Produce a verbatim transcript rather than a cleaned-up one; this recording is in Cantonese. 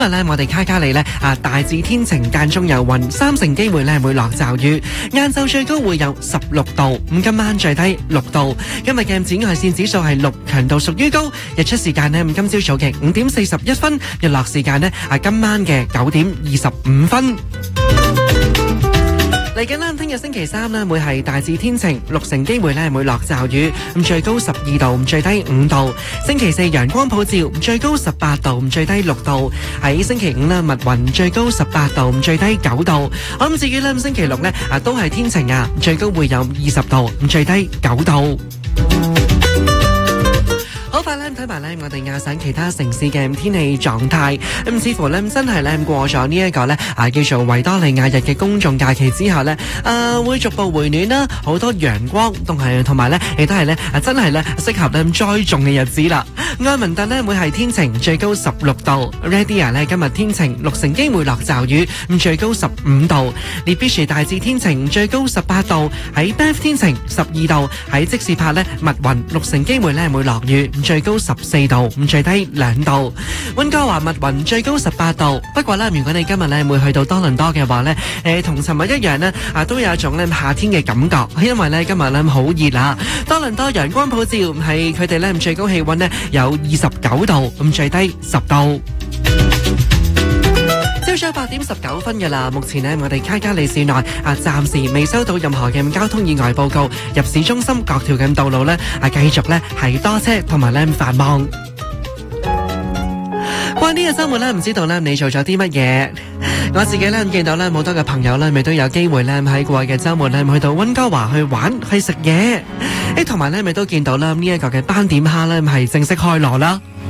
今日咧，我哋卡卡里咧啊，大致天晴間中有雲，三成機會咧會落驟雨。晏晝最高會有十六度，咁今晚最低六度。今日嘅紫外線指數係六，強度屬於高。日出時間呢，今朝早嘅五點四十一分，日落時間呢，啊今晚嘅九點二十五分。嚟緊啦，聽日星期三呢會係大致天晴，六成機會呢會落驟雨，咁最高十二度，最低五度。星期四陽光普照，最高十八度，最低六度。喺星期五呢，密雲，最高十八度，最低九度。我諗至於呢，星期六呢，啊都係天晴啊，最高會有二十度，最低九度。好快咧，睇埋咧我哋亞省其他城市嘅天氣狀態，咁似乎咧真係咧過咗呢一個咧啊叫做維多利亞日嘅公眾假期之後咧，誒會逐步回暖啦，好多陽光，同係同埋咧亦都係咧啊真係咧適合咧栽種嘅日子啦。愛民特咧會係天晴，最高十六度 ；Radia 咧今日天晴，六成機會落驟雨，咁最高十五度。列比殊大致天晴，最高十八度；喺 Bath 天晴，十二度；喺積士柏咧密雲，六成機會咧會落雨。最高十四度，咁最低兩度。溫哥華密雲，最高十八度。不過咧，如果你今日咧會去到多倫多嘅話咧，誒同尋日一樣咧，啊都有一種咧夏天嘅感覺，因為咧今日咧好熱啊！多倫多陽光普照，係佢哋咧最高氣溫咧有二十九度，咁最低十度。朝早八點十九分嘅啦，目前呢，我哋卡加利市內啊暫時未收到任何嘅交通意外報告，入市中心各條嘅道路呢，啊繼續呢係多車同埋呢繁忙。哇！呢個周末呢，唔知道呢你做咗啲乜嘢？我自己呢，見到呢好多嘅朋友呢，咪都有機會呢喺過去嘅周末呢去到溫哥華去玩去食嘢，誒同埋呢咪都見到啦呢一個嘅斑點蝦呢係正式開鑼啦。